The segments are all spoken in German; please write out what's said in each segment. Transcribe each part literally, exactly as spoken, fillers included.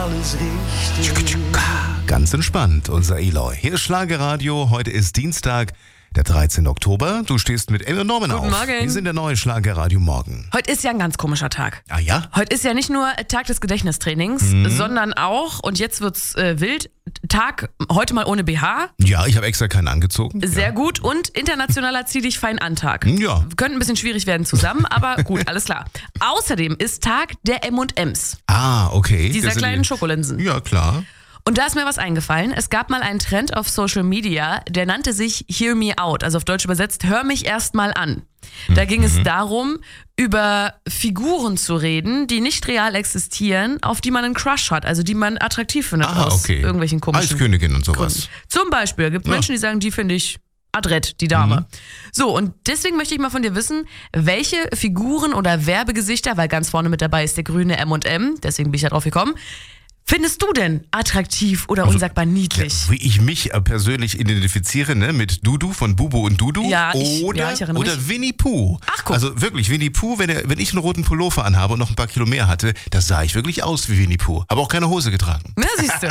alles richtig. Ganz entspannt, unser Eloy. Hier ist Schlagerradio. Heute ist Dienstag, der dreizehnte Oktober. Du stehst mit Emil Norman auf. Guten Morgen. Wir sind der neue Schlagerradio Morgen. Heute ist ja ein ganz komischer Tag. Ah ja? Heute ist ja nicht nur Tag des Gedächtnistrainings, Mhm. sondern auch, und jetzt wird's äh, wild, Tag heute mal ohne B H. Ja, ich habe extra keinen angezogen. Sehr ja. gut. Und internationaler Zieh dich fein an Tag. Ja. Könnte ein bisschen schwierig werden zusammen, aber gut, alles klar. Außerdem ist Tag der M und M's. Ah, okay. Dieser Das sind kleinen die- Schokolinsen. Ja, klar. Und da ist mir was eingefallen. Es gab mal einen Trend auf Social Media, der nannte sich Hear Me Out. Also auf Deutsch übersetzt, hör mich erst mal an. Da ging es darum, über Figuren zu reden, die nicht real existieren, auf die man einen Crush hat, also die man attraktiv findet Ah, aus okay. irgendwelchen komischen Eiskönigin und sowas. Gründen. Zum Beispiel gibt es Ja. Menschen, die sagen, die finde ich adrett, die Dame. Mhm. So, und deswegen möchte ich mal von dir wissen, welche Figuren oder Werbegesichter, weil ganz vorne mit dabei ist der grüne M und M, deswegen bin ich da drauf gekommen, findest du denn attraktiv oder Also, unsagbar niedlich? Wie ich mich äh, persönlich identifiziere, ne, mit Dudu von Bubu und Dudu. Ja, ich- oder, ja, ich erinnere oder mich. Winnie Pooh. Ach, guck. Also wirklich, Winnie Pooh, wenn, er, wenn ich einen roten Pullover anhabe und noch ein paar Kilo mehr hatte, da sah ich wirklich aus wie Winnie Pooh. Aber auch keine Hose getragen. Na, siehst du.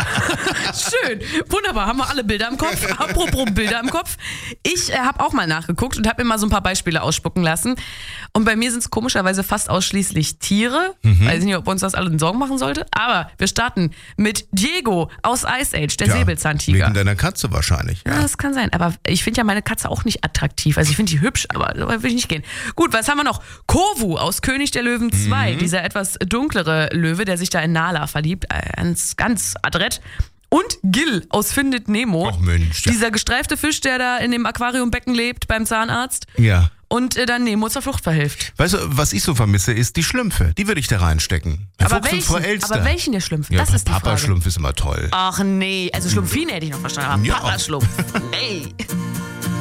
Schön. Wunderbar. Haben wir alle Bilder im Kopf. Apropos Bilder im Kopf. Ich äh, habe auch mal nachgeguckt und habe mir mal so ein paar Beispiele ausspucken lassen. Und bei mir sind es komischerweise fast ausschließlich Tiere. Mhm. Weiß nicht, ob uns das alle Sorgen machen sollte. Aber wir starten mit Diego aus Ice Age, der Ja, Säbelzahntiger. Wegen deiner Katze wahrscheinlich. Ja, Ja. das kann sein. Aber ich finde ja meine Katze auch nicht attraktiv. Also ich finde die hübsch, aber so weit will ich nicht gehen. Gut, was haben wir noch? Kovu aus König der Löwen zwei. Mhm. Dieser etwas dunklere Löwe, der sich da in Nala verliebt. Äh, Ganz, ganz adrett. Und Gil aus Findet Nemo. Ach Mensch, ja. Dieser gestreifte Fisch, der da in dem Aquariumbecken lebt beim Zahnarzt. Ja. Und äh, dann Nemo zur Flucht verhilft. Weißt du, was ich so vermisse, ist die Schlümpfe. Die würde ich da reinstecken. Herr Aber Fuchs und Frau welchen? Elster. Aber welchen der Schlümpfe? Ja, Das ist die Papa Frage. Schlumpf ist immer toll. Ach nee, also Schlumpfine hätte ich noch verstanden. Aber Ja. Papa Schlumpf, nee.